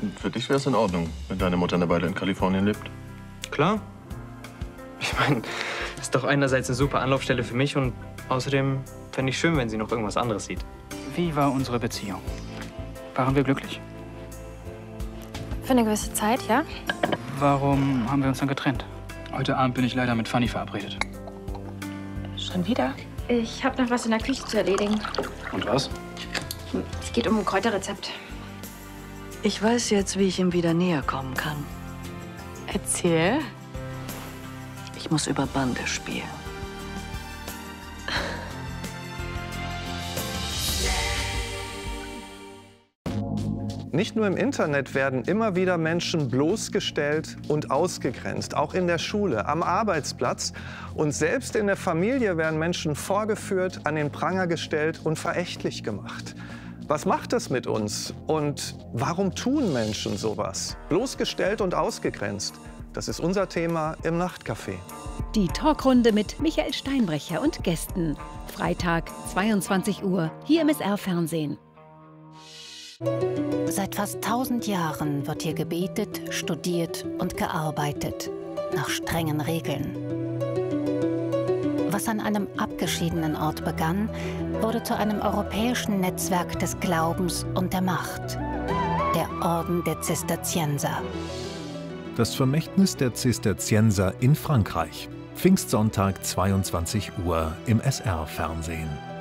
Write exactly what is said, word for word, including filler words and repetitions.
Für dich wäre es in Ordnung, wenn deine Mutter eine Weile in Kalifornien lebt. Klar. Ich meine, ist doch einerseits eine super Anlaufstelle für mich und außerdem fände ich schön, wenn sie noch irgendwas anderes sieht. Wie war unsere Beziehung? Waren wir glücklich? Für eine gewisse Zeit, ja. Warum haben wir uns dann getrennt? Heute Abend bin ich leider mit Fanny verabredet. Schon wieder? Ich habe noch was in der Küche zu erledigen. Und was? Es geht um ein Kräuterrezept. Ich weiß jetzt, wie ich ihm wieder näher kommen kann. Erzähl. Ich muss über Bande spielen. Nicht nur im Internet werden immer wieder Menschen bloßgestellt und ausgegrenzt, auch in der Schule, am Arbeitsplatz und selbst in der Familie werden Menschen vorgeführt, an den Pranger gestellt und verächtlich gemacht. Was macht das mit uns und warum tun Menschen sowas? Bloßgestellt und ausgegrenzt, das ist unser Thema im Nachtcafé. Die Talkrunde mit Michael Steinbrecher und Gästen. Freitag, zweiundzwanzig Uhr, hier im S R-Fernsehen. Seit fast tausend Jahren wird hier gebetet, studiert und gearbeitet, nach strengen Regeln. Was an einem abgeschiedenen Ort begann, wurde zu einem europäischen Netzwerk des Glaubens und der Macht. Der Orden der Zisterzienser. Das Vermächtnis der Zisterzienser in Frankreich. Pfingstsonntag, zweiundzwanzig Uhr im S R-Fernsehen.